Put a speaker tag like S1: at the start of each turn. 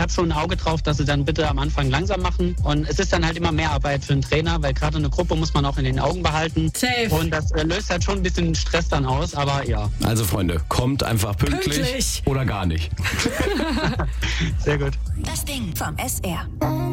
S1: habe schon ein Auge drauf, dass sie dann bitte am Anfang langsam machen. Und es ist dann halt immer mehr Arbeit für einen Trainer, weil gerade eine Gruppe muss man auch in den Augen behalten.
S2: Safe.
S1: Und das löst halt schon ein bisschen Stress dann aus, aber ja.
S3: Also Freunde, kommt einfach pünktlich. Oder gar nicht.
S1: Sehr gut.
S4: Das Ding vom SR.